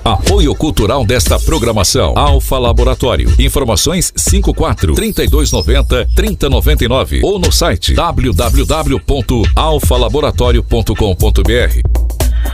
Apoio cultural desta programação. Alfa Laboratório. Informações 54-3290-3099 ou no site www.alfalaboratorio.com.br.